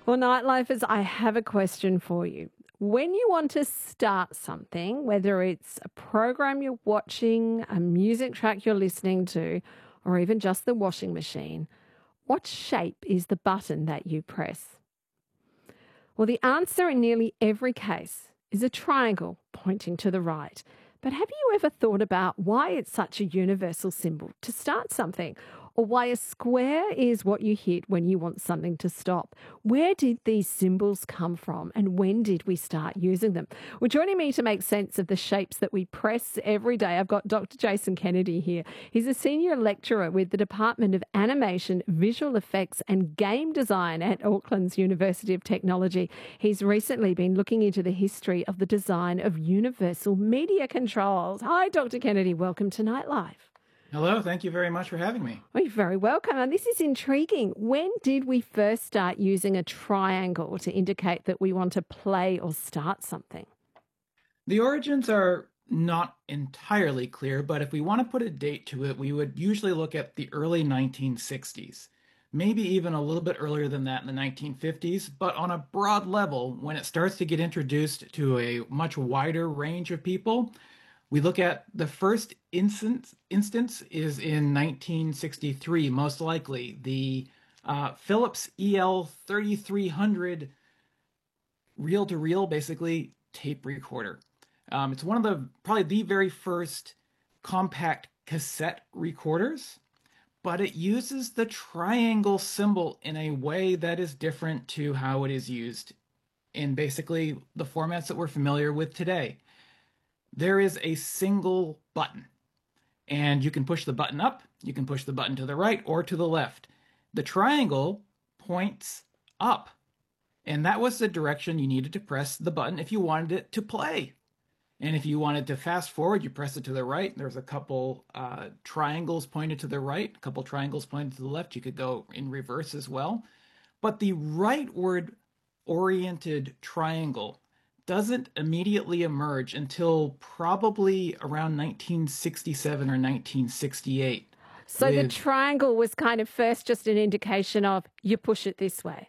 Well, Nightlifers, I have a question for you. When you want to start something, whether it's a program you're watching, a music track you're listening to, or even just the washing machine, what shape is the button that you press? Well, the answer in nearly every case is a triangle pointing to the right. But have you ever thought about why it's such a universal symbol to start something? Or why a square is what you hit when you want something to stop? Where did these symbols come from and when did we start using them? Well, joining me to make sense of the shapes that we press every day, I've got Dr. Jason Kennedy here. He's a senior lecturer with the Department of Animation, Visual Effects and Game Design at Auckland's University of Technology. He's recently been looking into the history of the design of universal media controls. Hi, Dr. Kennedy. Welcome to Nightlife. Hello, thank you very much for having me. Well, you're very welcome. And this is intriguing. When did we first start using a triangle to indicate that we want to play or start something? The origins are not entirely clear, but if we want to put a date to it, we would usually look at the early 1960s, maybe even a little bit earlier than that in the 1950s, but on a broad level, when it starts to get introduced to a much wider range of people, we look at the first instance is in 1963, most likely. The Philips EL 3300 reel-to-reel, basically, tape recorder. It's one of probably the very first compact cassette recorders, but it uses the triangle symbol in a way that is different to how it is used in basically the formats that we're familiar with today. There is a single button, and you can push the button up, you can push the button to the right or to the left. The triangle points up, and that was the direction you needed to press the button if you wanted it to play. And if you wanted to fast forward, you press it to the right. There's a couple triangles pointed to the right, a couple triangles pointed to the left. You could go in reverse as well. But the rightward-oriented triangle doesn't immediately emerge until probably around 1967 or 1968. So the triangle was kind of first just an indication of you push it this way.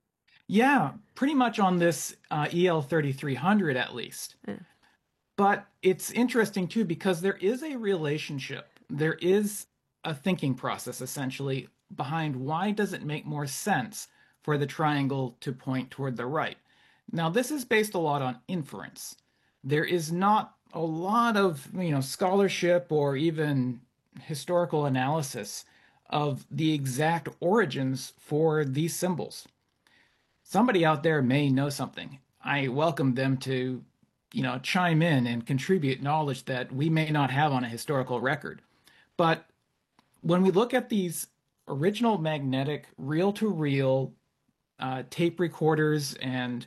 Yeah, pretty much on this EL 3300 at least. Yeah. But it's interesting too because there is a relationship. There is a thinking process essentially behind why does it make more sense for the triangle to point toward the right. Now, this is based a lot on inference. There is not a lot of, scholarship or even historical analysis of the exact origins for these symbols. Somebody out there may know something. I welcome them to, chime in and contribute knowledge that we may not have on a historical record. But when we look at these original magnetic reel-to-reel tape recorders and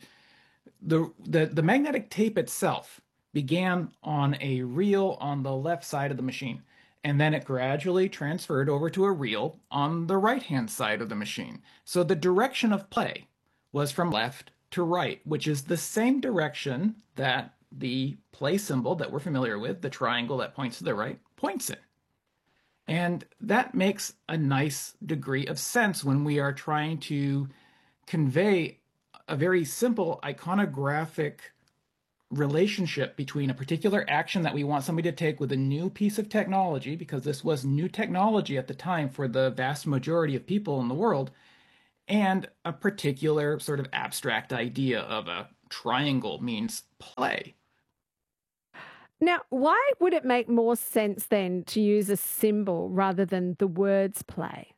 the magnetic tape itself began on a reel on the left side of the machine, and then it gradually transferred over to a reel on the right-hand side of the machine. So the direction of play was from left to right, which is the same direction that the play symbol that we're familiar with, the triangle that points to the right, points in. And that makes a nice degree of sense when we are trying to convey a very simple iconographic relationship between a particular action that we want somebody to take with a new piece of technology, because this was new technology at the time for the vast majority of people in the world, and a particular sort of abstract idea of a triangle means play. Now, why would it make more sense then to use a symbol rather than the words play?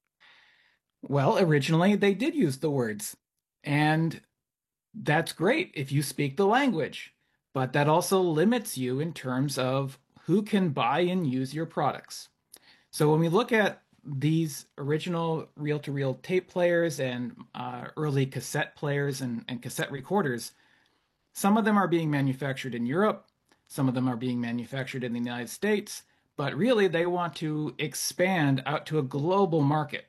Well, originally they did use the words. And that's great if you speak the language, but that also limits you in terms of who can buy and use your products. So when we look at these original reel-to-reel tape players and early cassette players and cassette recorders, some of them are being manufactured in Europe, some of them are being manufactured in the United States, but really they want to expand out to a global market.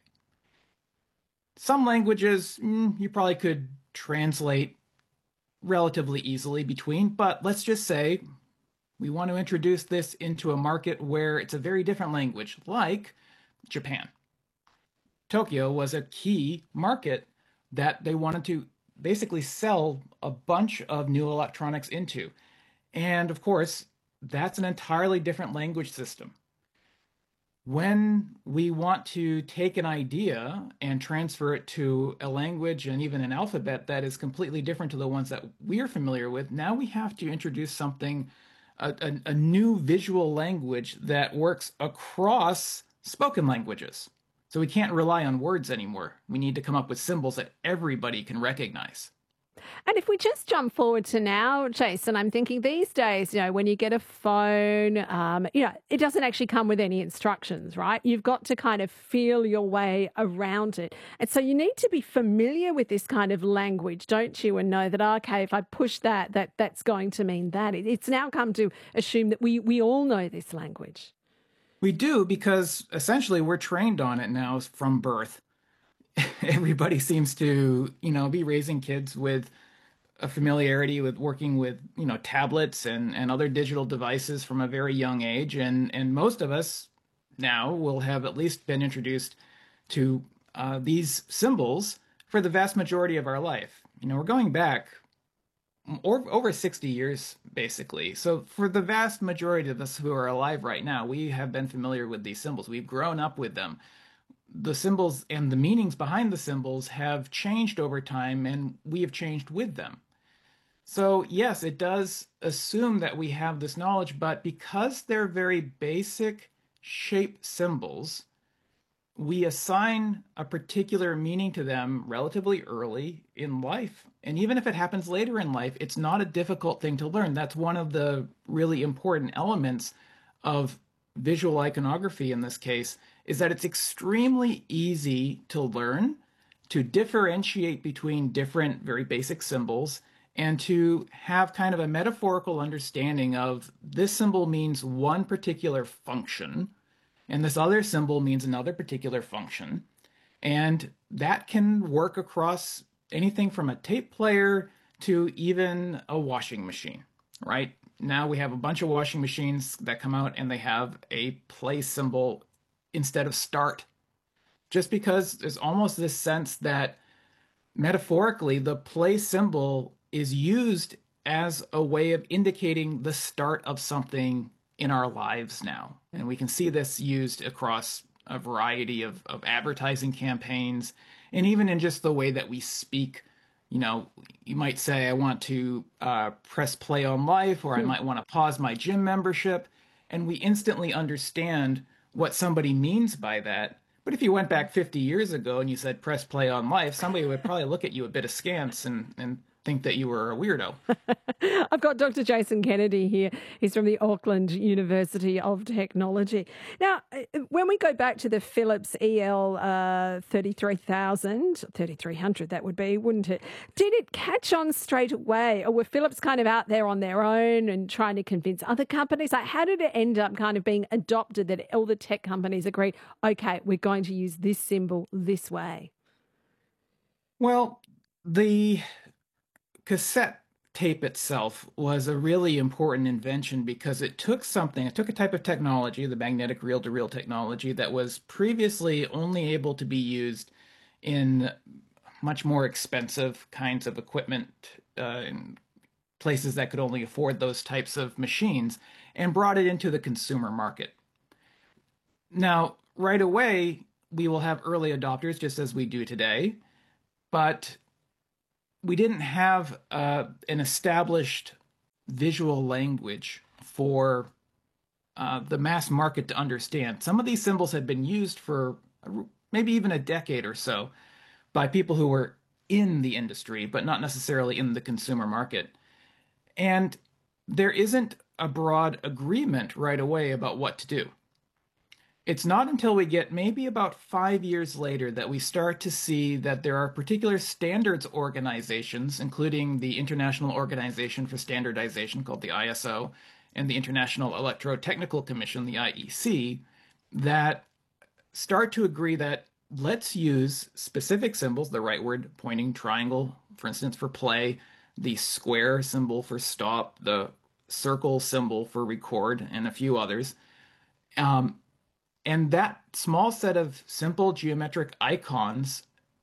Some languages you probably could translate relatively easily between, but let's just say we want to introduce this into a market where it's a very different language, like Japan. Tokyo was a key market, that they wanted to basically sell a bunch of new electronics into. And of course, that's an entirely different language system. When we want to take an idea and transfer it to a language and even an alphabet that is completely different to the ones that we're familiar with, now we have to introduce something, a new visual language that works across spoken languages. So we can't rely on words anymore. We need to come up with symbols that everybody can recognize. And if we just jump forward to now, Jason, I'm thinking these days, when you get a phone, it doesn't actually come with any instructions, right? You've got to kind of feel your way around it. And so you need to be familiar with this kind of language, don't you? And know that, okay, if I push that's going to mean that. It's now come to assume that we all know this language. We do, because essentially we're trained on it now from birth. Everybody seems to, be raising kids with a familiarity with working with, tablets and other digital devices from a very young age. And most of us now will have at least been introduced to these symbols for the vast majority of our life. We're going back over 60 years, basically. So for the vast majority of us who are alive right now, we have been familiar with these symbols. We've grown up with them. The symbols and the meanings behind the symbols have changed over time, and we have changed with them. So yes, it does assume that we have this knowledge, but because they're very basic shape symbols, we assign a particular meaning to them relatively early in life. And even if it happens later in life, it's not a difficult thing to learn. That's one of the really important elements of visual iconography in this case, is that it's extremely easy to learn, to differentiate between different very basic symbols, and to have kind of a metaphorical understanding of this symbol means one particular function, and this other symbol means another particular function. And that can work across anything from a tape player to even a washing machine, right? Now we have a bunch of washing machines that come out and they have a play symbol instead of start, just because there's almost this sense that metaphorically the play symbol is used as a way of indicating the start of something in our lives now. And we can see this used across a variety of advertising campaigns, and even in just the way that we speak. You might say, I want to press play on life, or I might want to pause my gym membership. And we instantly understand what somebody means by that. But if you went back 50 years ago and you said, press play on life, somebody would probably look at you a bit askance and think that you were a weirdo. I've got Dr. Jason Kennedy here. He's from the Auckland University of Technology. Now, when we go back to the Philips EL 3300, that would be, wouldn't it? Did it catch on straight away, or were Philips kind of out there on their own and trying to convince other companies? Like, how did it end up kind of being adopted that all the tech companies agreed, okay, we're going to use this symbol this way? Well, the cassette tape itself was a really important invention because it took a type of technology, the magnetic reel-to-reel technology, that was previously only able to be used in much more expensive kinds of equipment, in places that could only afford those types of machines, and brought it into the consumer market. Now, right away, we will have early adopters, just as we do today, but we didn't have an established visual language for the mass market to understand. Some of these symbols had been used for maybe even a decade or so by people who were in the industry, but not necessarily in the consumer market. And there isn't a broad agreement right away about what to do. It's not until we get maybe about 5 years later that we start to see that there are particular standards organizations, including the International Organization for Standardization, called the ISO, and the International Electrotechnical Commission, the IEC, that start to agree that let's use specific symbols, the rightward pointing triangle, for instance, for play, the square symbol for stop, the circle symbol for record, and a few others. And that small set of simple geometric icons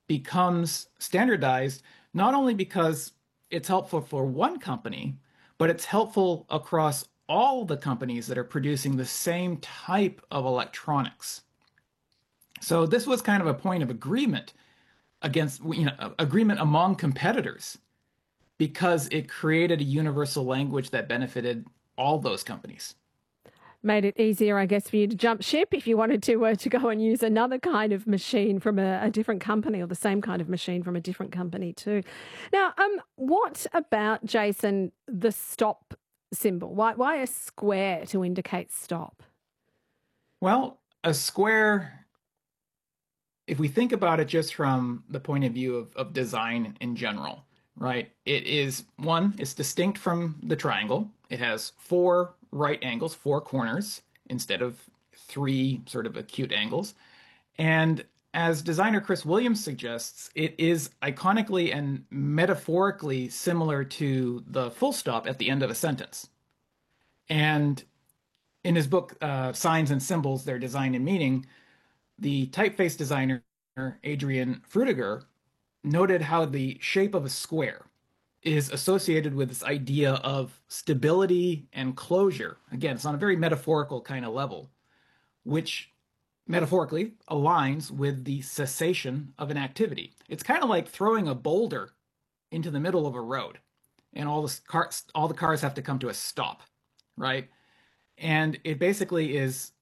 becomes standardized, not only because it's helpful for one company, but it's helpful across all the companies that are producing the same type of electronics. So this was kind of a point of agreement against, agreement among competitors because it created a universal language that benefited all those companies. Made it easier, I guess, for you to jump ship if you wanted to go and use another kind of machine from a different company, or the same kind of machine from a different company too. Now, what about, Jason, the stop symbol? Why a square to indicate stop? Well, a square, if we think about it just from the point of view of design in general, right? It is one, it's distinct from the triangle. It has four right angles, four corners, instead of three sort of acute angles. And as designer Chris Williams suggests, it is iconically and metaphorically similar to the full stop at the end of a sentence. And in his book, Signs and Symbols, Their Design and Meaning, the typeface designer, Adrian Frutiger, noted how the shape of a square is associated with this idea of stability and closure. Again, it's on a very metaphorical kind of level, which metaphorically aligns with the cessation of an activity. It's kind of like throwing a boulder into the middle of a road, and all the cars have to come to a stop, right? And it basically is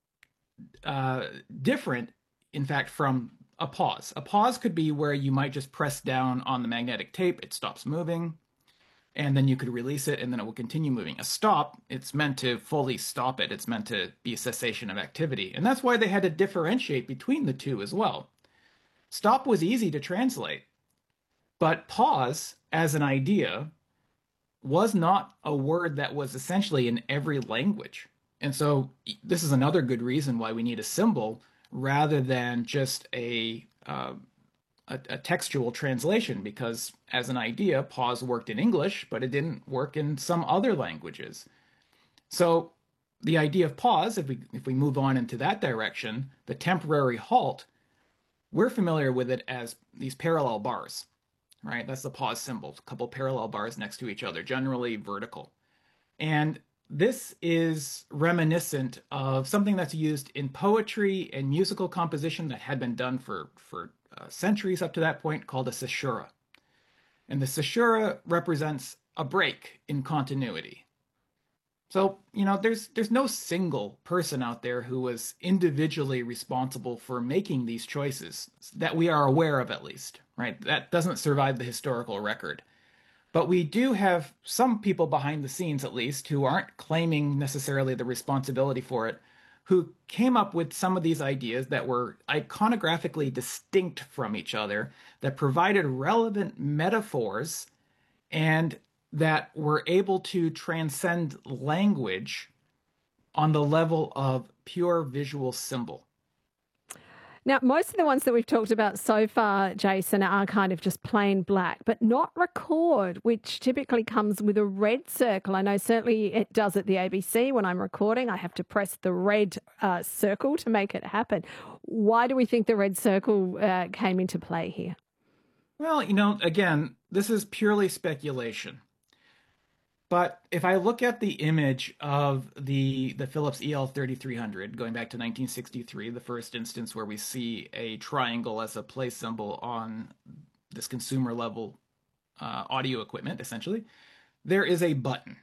different, in fact, from a pause. A pause could be where you might just press down on the magnetic tape, it stops moving, and then you could release it, and then it will continue moving. A stop, it's meant to fully stop it. It's meant to be a cessation of activity. And that's why they had to differentiate between the two as well. Stop was easy to translate, but pause as an idea was not a word that was essentially in every language. And so this is another good reason why we need a symbol rather than just a textual translation, because as an idea, pause worked in English, but it didn't work in some other languages. So the idea of pause, if we move on into that direction, the temporary halt, we're familiar with it as these parallel bars, right? That's the pause symbol, a couple parallel bars next to each other, generally vertical. And this is reminiscent of something that's used in poetry and musical composition that had been done for centuries up to that point, called a caesura. And the caesura represents a break in continuity. So, there's no single person out there who was individually responsible for making these choices that we are aware of, at least, right? That doesn't survive the historical record. But we do have some people behind the scenes, at least, who aren't claiming necessarily the responsibility for it, who came up with some of these ideas that were iconographically distinct from each other, that provided relevant metaphors, and that were able to transcend language on the level of pure visual symbol. Now, most of the ones that we've talked about so far, Jason, are kind of just plain black, but not record, which typically comes with a red circle. I know certainly it does at the ABC when I'm recording. I have to press the red circle to make it happen. Why do we think the red circle came into play here? Well, again, this is purely speculation. But if I look at the image of the Philips EL3300, going back to 1963, the first instance where we see a triangle as a place symbol on this consumer level audio equipment, essentially, there is a button.